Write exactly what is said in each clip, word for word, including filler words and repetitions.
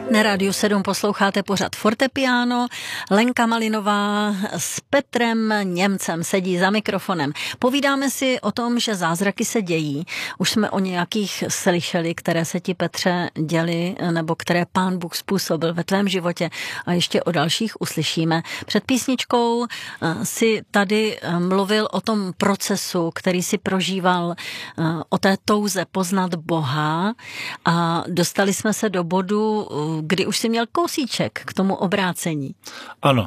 Na Rádiu sedm posloucháte pořad Fortepiano. Lenka Malinová s Petrem Němcem sedí za mikrofonem. Povídáme si o tom, že zázraky se dějí. Už jsme o nějakých slyšeli, které se ti, Petře, děly, nebo které Pán Bůh způsobil ve tvém životě, a ještě o dalších uslyšíme. Před písničkou si tady mluvil o tom procesu, který si prožíval, o té touze poznat Boha, a dostali jsme se do bodu, kdy už jsi měl kousíček k tomu obrácení. Ano.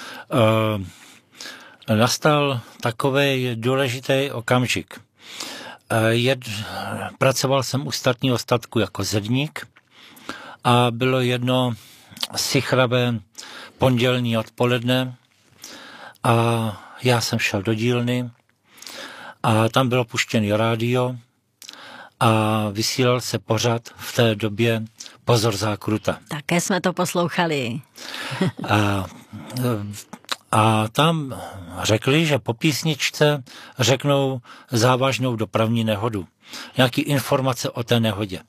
E, nastal takový důležitý okamžik. E, jed, pracoval jsem u státního statku jako zedník a bylo jedno sichravé pondělní odpoledne a já jsem šel do dílny a tam bylo puštěný rádio a vysílal se pořad v té době Pozor zákruta. Také jsme to poslouchali. a, a tam řekli, že po písničce řeknou závažnou dopravní nehodu. Nějaký informace o té nehodě.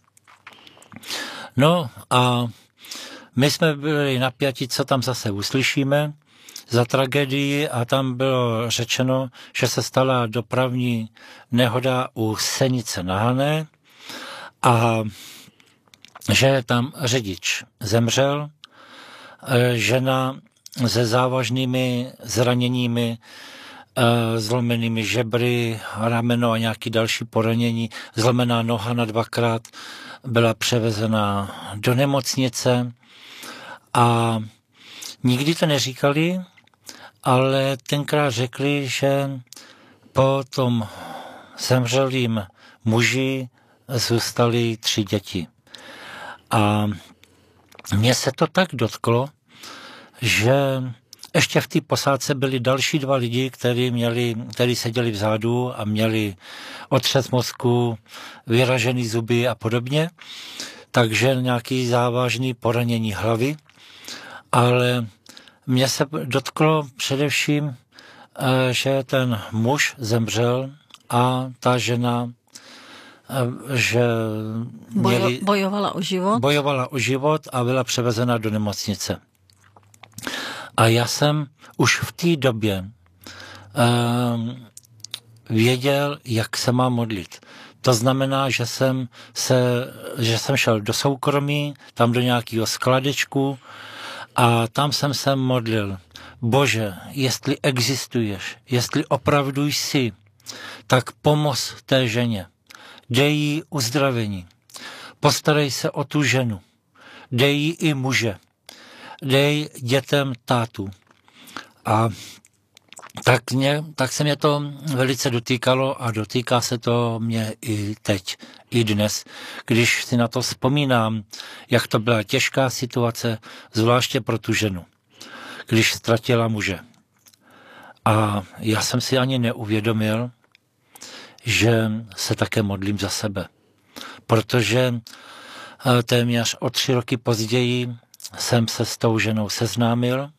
No a my jsme byli napjati, co tam zase uslyšíme za tragédii, a tam bylo řečeno, že se stala dopravní nehoda u Senice na Hané a že tam řidič zemřel, žena se závažnými zraněními, zlomenými žebry, rameno a nějaký další poranění, zlomená noha na dvakrát, byla převezena do nemocnice a nikdy to neříkali, ale tenkrát řekli, že po tom zemřelým muži zůstaly tři děti. A mně se to tak dotklo, že ještě v té posádce byli další dva lidi, kteří měli, kteří seděli vzadu a měli otřes mozku, vyražený zuby a podobně, takže nějaký závažný poranění hlavy. Ale mně se dotklo především, že ten muž zemřel a ta žena, že měli, bojovala o život. Bojovala o život a byla převezena do nemocnice. A já jsem už v té době um, věděl, jak se mám modlit. To znamená, že jsem, se, že jsem šel do soukromí, tam do nějakého skladečku, a tam jsem se modlil. Bože, jestli existuješ, jestli opravdu jsi, tak pomoz té ženě. Dej jí uzdravení. Postarej se o tu ženu. Dej jí i muže. Dej dětem tátu. A tak, mě, tak se mě to velice dotýkalo a dotýká se to mě i teď, i dnes, když si na to vzpomínám, jak to byla těžká situace, zvláště pro tu ženu, když ztratila muže. A já jsem si ani neuvědomil, že se také modlím za sebe. Protože téměř o tři roky později jsem se s tou ženou seznámil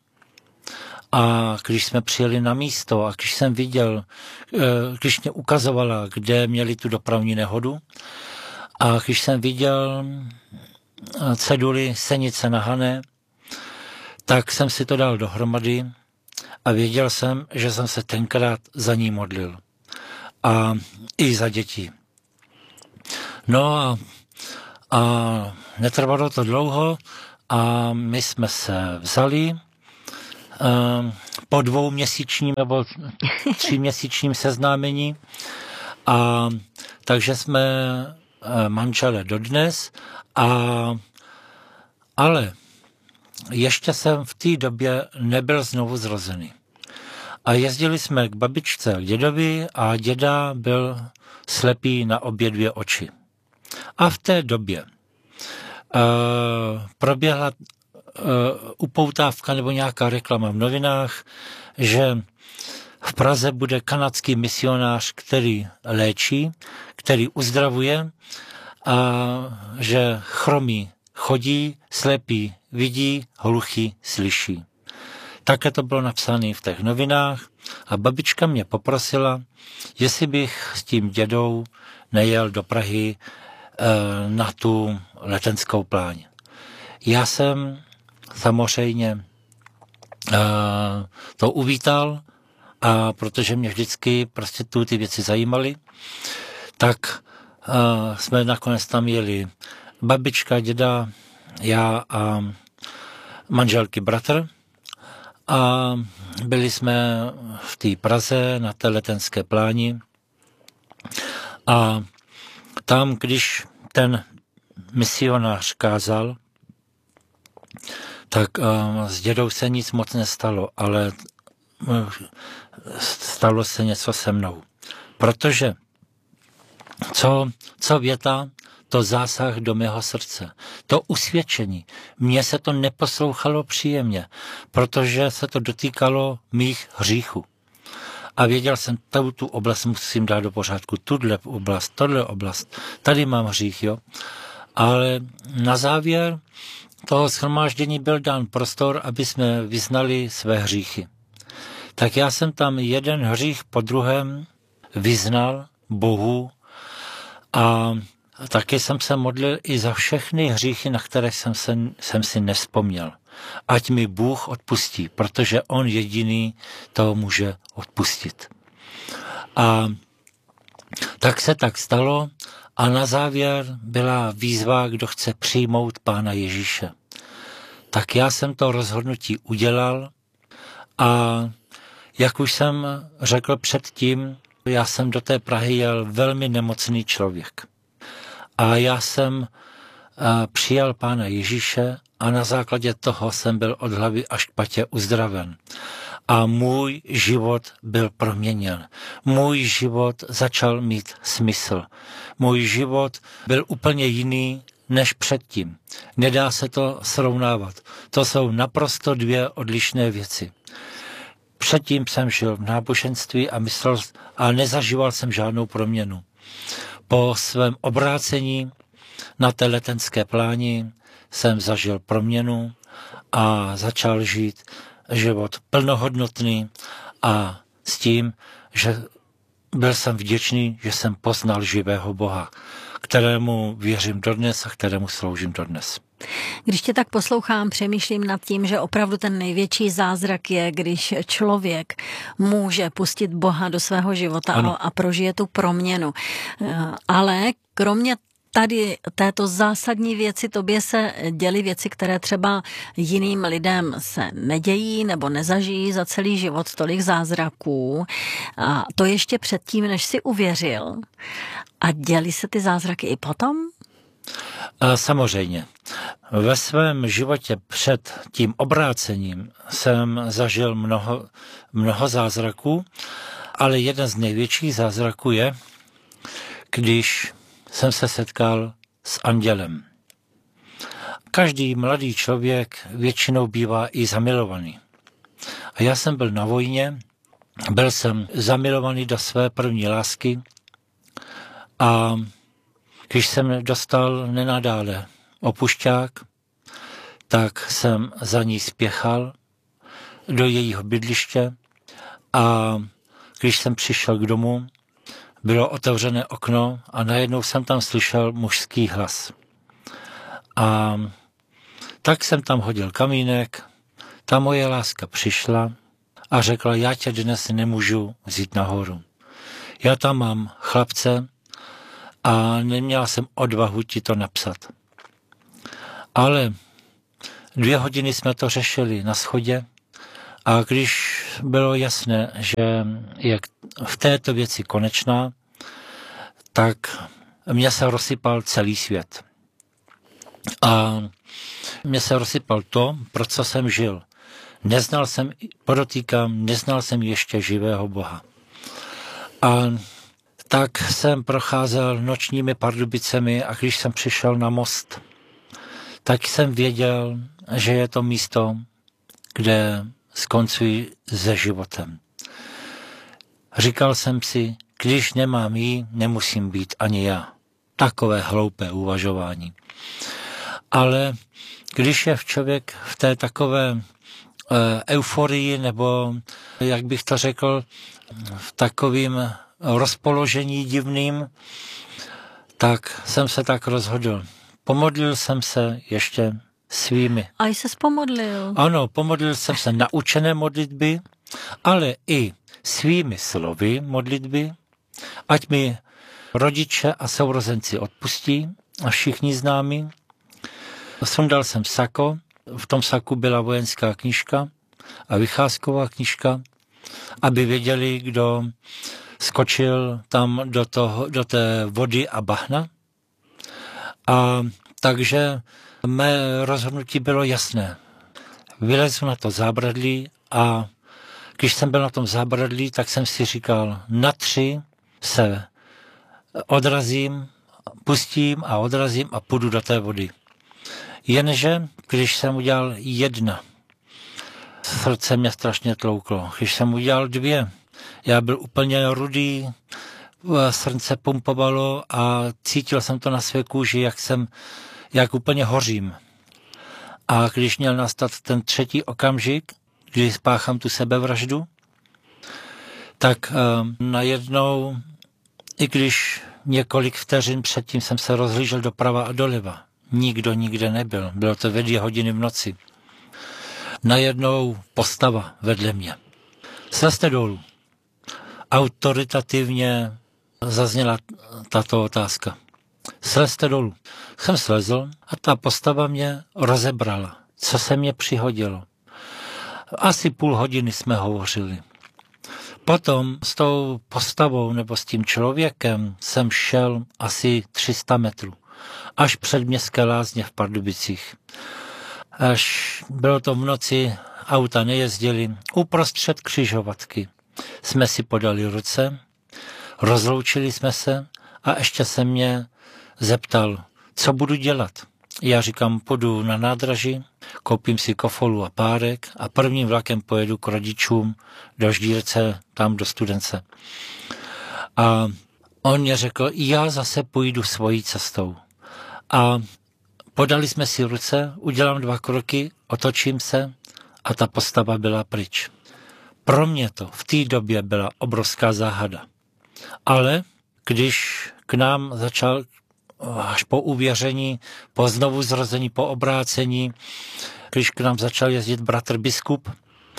a když jsme přijeli na místo a když jsem viděl, když mě ukazovala, kde měli tu dopravní nehodu, a když jsem viděl ceduly Senice na Hané, tak jsem si to dal dohromady a věděl jsem, že jsem se tenkrát za ní modlil. A i za děti. No a, a netrvalo to dlouho a my jsme se vzali um, po dvouměsíčním nebo tříměsíčním seznámení, a takže jsme manželé dodnes, a ale ještě jsem v té době nebyl znovu zrozený. A jezdili jsme k babičce a k dědovi a děda byl slepý na obě dvě oči. A v té době uh, proběhla uh, upoutávka nebo nějaká reklama v novinách, že v Praze bude kanadský misionář, který léčí, který uzdravuje, a že chromí chodí, slepý vidí, hluchý slyší. Také to bylo napsané v těch novinách a babička mě poprosila, jestli bych s tím dědou nejel do Prahy e, na tu letenskou pláň. já jsem samozřejmě uh, to uvítal, a protože mě vždycky prostě tu ty věci zajímaly, tak uh, jsme nakonec tam jeli babička, děda, já a manželky bratr. A byli jsme v té Praze na té Letenské pláni. A tam, když ten misionář kázal, tak uh, s dědou se nic moc nestalo, ale uh, stalo se něco se mnou. Protože co, co věta, to zásah do mého srdce, to usvědčení. Mně se to neposlouchalo příjemně, protože se to dotýkalo mých hříchů. A věděl jsem, tu, tu oblast musím dát do pořádku, tuhle oblast, tohle oblast, tady mám hřích, jo. Ale na závěr toho shromáždění byl dán prostor, aby jsme vyznali své hříchy. Tak já jsem tam jeden hřích po druhém vyznal Bohu a taky jsem se modlil i za všechny hříchy, na které jsem, se, jsem si nevzpomněl. Ať mi Bůh odpustí, protože on jediný to může odpustit. A tak se tak stalo a na závěr byla výzva, kdo chce přijmout Pána Ježíše. Tak já jsem to rozhodnutí udělal a jak už jsem řekl předtím, já jsem do té Prahy jel velmi nemocný člověk. A já jsem přijal Pána Ježíše a na základě toho jsem byl od hlavy až k patě uzdraven. A můj život byl proměněn. Můj život začal mít smysl. Můj život byl úplně jiný než předtím. Nedá se to srovnávat. To jsou naprosto dvě odlišné věci. Předtím jsem žil v náboženství a myslel a nezažíval jsem žádnou proměnu. Po svém obrácení na té Letenské pláni jsem zažil proměnu a začal žít život plnohodnotný a s tím, že byl jsem vděčný, že jsem poznal živého Boha, kterému věřím dodnes a kterému sloužím dodnes. Když tě tak poslouchám, přemýšlím nad tím, že opravdu ten největší zázrak je, když člověk může pustit Boha do svého života a, a prožije tu proměnu. Ale kromě tady této zásadní věci, tobě se děly věci, které třeba jiným lidem se nedějí nebo nezažijí za celý život, tolik zázraků. A to ještě předtím, než jsi uvěřil. A děly se ty zázraky i potom? Samozřejmě. Ve svém životě před tím obrácením jsem zažil mnoho, mnoho zázraků, ale jeden z největších zázraků je, když jsem se setkal s andělem. Každý mladý člověk většinou bývá i zamilovaný. A já jsem byl na vojně, byl jsem zamilovaný do své první lásky a když jsem dostal nenadále opušťák, tak jsem za ní spěchal do jejího bydliště a když jsem přišel k domu, bylo otevřené okno a najednou jsem tam slyšel mužský hlas. A tak jsem tam hodil kamínek, ta moje láska přišla a řekla, já tě dnes nemůžu vzít nahoru. Já tam mám chlapce a neměla jsem odvahu ti to napsat. Ale dvě hodiny jsme to řešili na schodě a když bylo jasné, že je v této věci konečná, tak mě se rozsypal celý svět. A mě se rozsypal to, pro co jsem žil. Neznal jsem, podotýkám, neznal jsem ještě živého Boha. A tak jsem procházel nočními Pardubicemi a když jsem přišel na most, tak jsem věděl, že je to místo, kde skoncuji se životem. Říkal jsem si, když nemám jí, nemusím být ani já. Takové hloupé uvažování. Ale když je člověk v té takové e, euforii, nebo jak bych to řekl, v takovým rozpoložení divným, tak jsem se tak rozhodl. Pomodlil jsem se ještě svými. A jsi se pomodlil. Ano, pomodlil jsem se naučené modlitby, ale i svými slovy modlitby, ať mi rodiče a sourozenci odpustí a všichni známí. Sundal jsem sako, v tom saku byla vojenská knížka a vycházková knížka, aby věděli, kdo skočil tam do, toho, do té vody a bahna. A takže mé rozhodnutí bylo jasné. Vylezu na to zábradlí a když jsem byl na tom zábradlí, tak jsem si říkal, na tři se odrazím, pustím a odrazím a půjdu do té vody. Jenže, když jsem udělal jedna, srdce mě strašně tlouklo. Když jsem udělal dvě, já byl úplně rudý, srdce pumpovalo a cítil jsem to na své kůži, jak jsem, jak úplně hořím. A když měl nastat ten třetí okamžik, kdy spáchám tu sebevraždu, tak uh, najednou, i když několik vteřin předtím jsem se rozhlížel doprava a doleva, nikdo nikde nebyl, bylo to ve dvě hodiny v noci. Najednou postava vedle mě. Slezte dolů. Autoritativně zazněla tato otázka. Slezte dolů. Jsem slezl a ta postava mě rozebrala. Co se mě přihodilo? Asi půl hodiny jsme hovořili. Potom s tou postavou nebo s tím člověkem jsem šel asi tři sta metrů. Až před městské lázně v Pardubicích. Až bylo to v noci, auta nejezdily. Uprostřed křižovatky jsme si podali ruce, rozloučili jsme se a ještě se mě zeptal, co budu dělat. Já říkám, půjdu na nádraží, koupím si kofolu a párek a prvním vlakem pojedu k rodičům do Ždírce, tam do Studence. A on mě řekl, já zase půjdu svojí cestou. A podali jsme si ruce, udělám dva kroky, otočím se a ta postava byla pryč. Pro mě to v té době byla obrovská záhada. Ale když k nám začal až po uvěření, po znovu zrození, po obrácení, když k nám začal jezdit bratr biskup,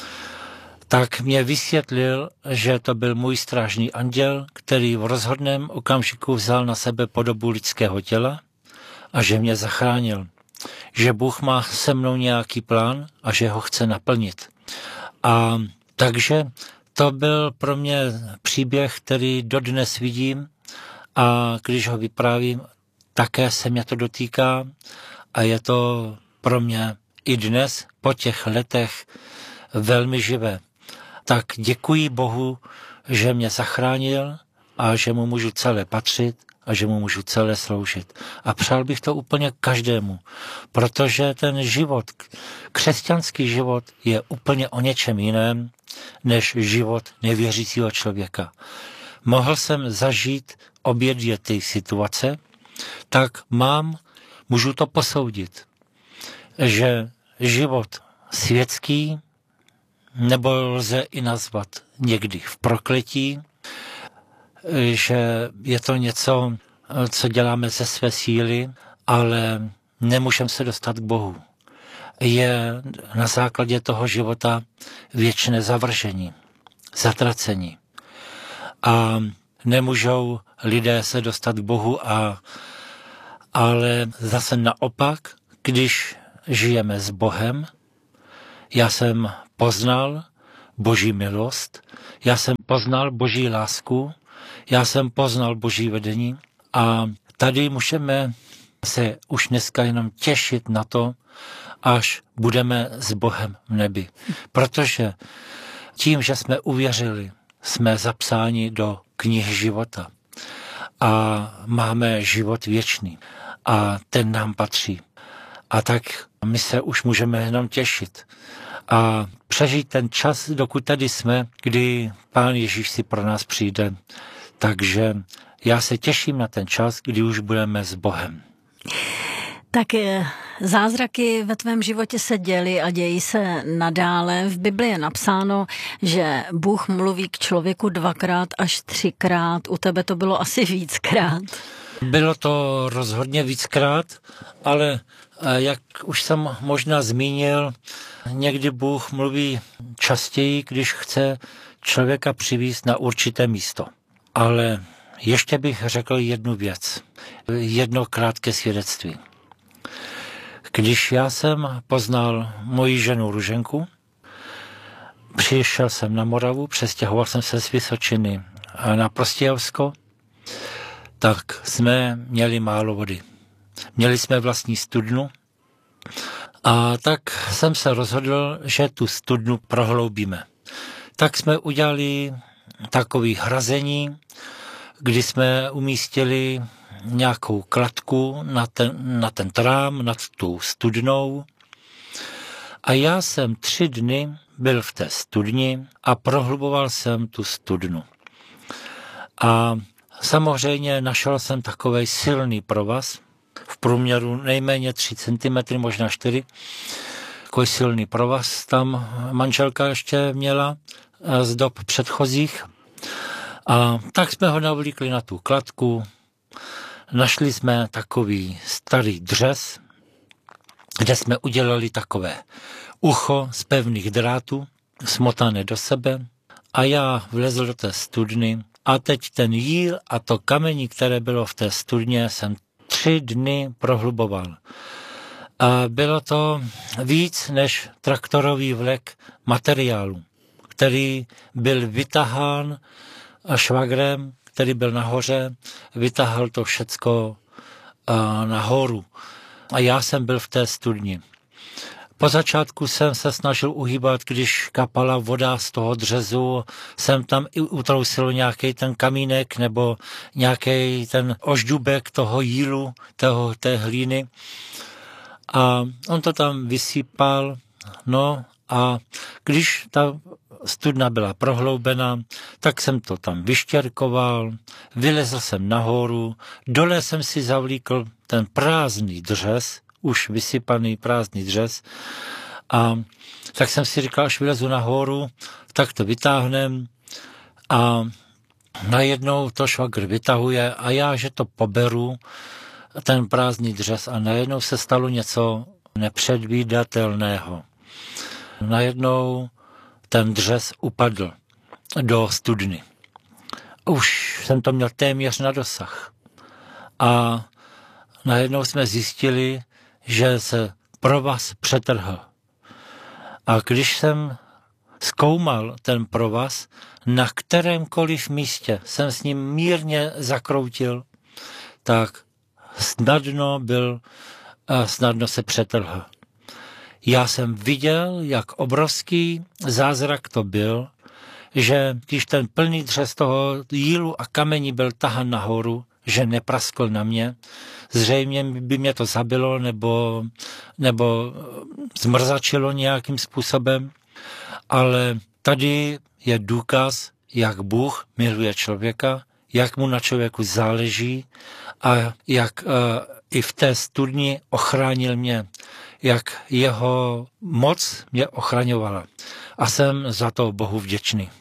tak mě vysvětlil, že to byl můj strážný anděl, který v rozhodném okamžiku vzal na sebe podobu lidského těla a že mě zachránil. Že Bůh má se mnou nějaký plán a že ho chce naplnit. A takže to byl pro mě příběh, který dodnes vidím a když ho vyprávím, také se mě to dotýká a je to pro mě i dnes po těch letech velmi živé. Tak děkuji Bohu, že mě zachránil a že mu můžu celé patřit a že mu můžu celé sloužit. A přál bych to úplně každému, protože ten život, křesťanský život je úplně o něčem jiném, než život nevěřícího člověka. Mohl jsem zažít obě dvě ty situace, tak mám, můžu to posoudit, že život světský, nebo lze i nazvat někdy v prokletí, že je to něco, co děláme ze své síly, ale nemůžeme se dostat k Bohu. Je na základě toho života věčné zavržení, zatracení. A nemůžou lidé se dostat k Bohu, a, ale zase naopak, když žijeme s Bohem, já jsem poznal Boží milost, já jsem poznal Boží lásku, já jsem poznal Boží vedení a tady můžeme se už dneska jenom těšit na to, až budeme s Bohem v nebi. Protože tím, že jsme uvěřili, jsme zapsáni do knihy života a máme život věčný a ten nám patří. A tak my se už můžeme jenom těšit a přežít ten čas, dokud tady jsme, kdy Pán Ježíš si pro nás přijde. Takže já se těším na ten čas, kdy už budeme s Bohem. Tak zázraky ve tvém životě se děly a dějí se nadále. V Bibli je napsáno, že Bůh mluví k člověku dvakrát až třikrát. U tebe to bylo asi víckrát. Bylo to rozhodně víckrát, ale Jak už jsem možná zmínil, někdy Bůh mluví častěji, když chce člověka přivést na určité místo. Ale ještě bych řekl jednu věc, jedno krátké svědectví. Když já jsem poznal moji ženu Ruženku, přišel jsem na Moravu, přestěhoval jsem se z Vysočiny na Prostějovsko, tak jsme měli málo vody. Měli jsme vlastní studnu a tak jsem se rozhodl, že tu studnu prohloubíme. Tak jsme udělali takové hrazení, kdy jsme umístili nějakou kladku na ten, na ten trám, nad tu studnou. A já jsem tři dny byl v té studni a prohluboval jsem tu studnu. A samozřejmě našel jsem takovej silný provaz, v průměru nejméně tři centimetry, možná čtyři. Takový silný provaz tam manželka ještě měla z dob předchozích. A tak jsme ho navlíkli na tu kladku. Našli jsme takový starý dřez, kde jsme udělali takové ucho z pevných drátů, smotané do sebe. A já vlezl do té studny a teď ten jíl a to kamení, které bylo v té studně, jsem tři dny prohluboval. A bylo to víc než traktorový vlek materiálu, který byl vytahán švagrem, který byl nahoře, vytahal to všecko nahoru. A já jsem byl v té studni. Po začátku jsem se snažil uhýbat, když kapala voda z toho dřezu, jsem tam i utrousil nějaký ten kamínek nebo nějaký ten oždubek toho jílu, toho, té hlíny. A on to tam vysypal, no a když ta studna byla prohloubena, tak jsem to tam vyštěrkoval, vylezl jsem nahoru, dole jsem si zavlíkl ten prázdný dřez, už vysypaný prázdný dřez. A tak jsem si říkal, až vylezu nahoru, tak to vytáhnem a najednou to švagr vytahuje a já, že to poberu, ten prázdný dřez a najednou se stalo něco nepředvídatelného. Najednou ten dřez upadl do studny. Už jsem to měl téměř na dosah. A najednou jsme zjistili, že se provaz přetrhl. A když jsem zkoumal ten provaz, na kterémkoliv místě jsem s ním mírně zakroutil, tak snadno byl, snadno se přetrhl. Já jsem viděl, jak obrovský zázrak to byl, že když ten plný dřez toho jílu a kamení byl tahan nahoru, že nepraskl na mě. Zřejmě by mě to zabilo nebo, nebo zmrzačilo nějakým způsobem. Ale tady je důkaz, jak Bůh miluje člověka, jak mu na člověku záleží a jak uh, i v té studni ochránil mě, jak jeho moc mě ochraňovala. A jsem za to Bohu vděčný.